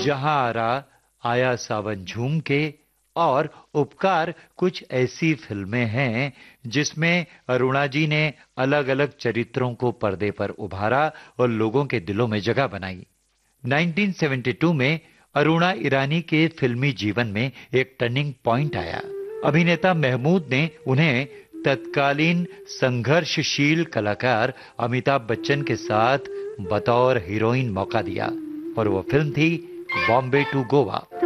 जहां आरा, आया सावन झूम के और उपकार कुछ ऐसी फिल्में हैं जिसमें अरुणा जी ने अलग-अलग चरित्रों को पर्दे पर उभारा और लोगों के दिलों में जगह बनाई। 1972 में अरुणा ईरानी के फिल्मी जीवन में एक टर्निंग पॉइंट आया। अभिनेता महमूद ने उन्हें तत्कालीन संघर्षशील कलाकार अमिताभ बच्चन के साथ बतौर हीरोइन मौका दिया और वो फिल्म थी बॉम्बे टू गोवा।